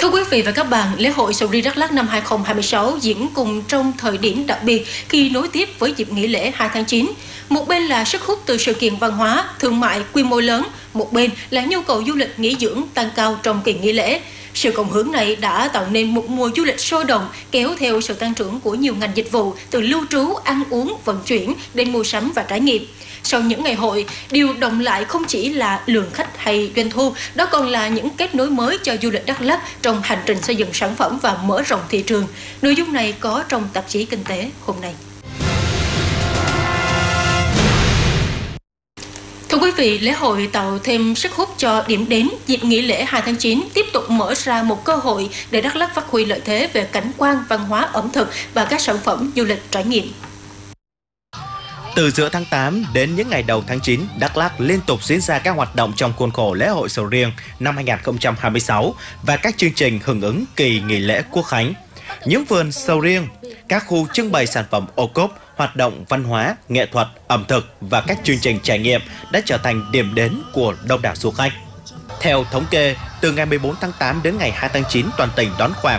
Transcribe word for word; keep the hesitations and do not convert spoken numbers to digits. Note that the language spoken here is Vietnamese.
Thưa quý vị và các bạn, lễ hội sầu riêng Đắk Lắk năm hai không hai sáu diễn cùng trong thời điểm đặc biệt khi nối tiếp với dịp nghỉ lễ hai tháng chín. Một bên là sức hút từ sự kiện văn hóa, thương mại quy mô lớn, một bên là nhu cầu du lịch nghỉ dưỡng tăng cao trong kỳ nghỉ lễ. Sự cộng hưởng này đã tạo nên một mùa du lịch sôi động, kéo theo sự tăng trưởng của nhiều ngành dịch vụ từ lưu trú, ăn uống, vận chuyển đến mua sắm và trải nghiệm. Sau những ngày hội, điều động lại không chỉ là lượng khách hay doanh thu, đó còn là những kết nối mới cho du lịch Đắk Lắk trong hành trình xây dựng sản phẩm và mở rộng thị trường. Nội dung này có trong tạp chí Kinh tế hôm nay. Thưa quý vị, lễ hội tạo thêm sức hút cho điểm đến dịp nghỉ lễ hai tháng chín, tiếp tục mở ra một cơ hội để Đắk Lắk phát huy lợi thế về cảnh quan, văn hóa, ẩm thực và các sản phẩm du lịch trải nghiệm. Từ giữa tháng tám đến những ngày đầu tháng chín, Đắk Lắk liên tục diễn ra các hoạt động trong khuôn khổ lễ hội sầu riêng năm hai không hai sáu và các chương trình hưởng ứng kỳ nghỉ lễ Quốc khánh. Những vườn sầu riêng, các khu trưng bày sản phẩm ô cốp, hoạt động văn hóa, nghệ thuật, ẩm thực và các chương trình trải nghiệm đã trở thành điểm đến của đông đảo du khách. Theo thống kê, từ ngày mười bốn tháng tám đến ngày hai tháng chín, toàn tỉnh đón khoảng